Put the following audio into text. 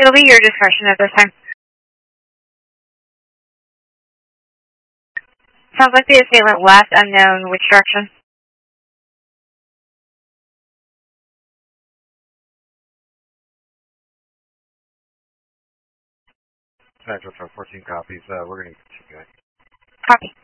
It'll be your discretion at this time. Sounds like the assailant left unknown. Which direction? Central 14 copies. We're going to keep going. Copy.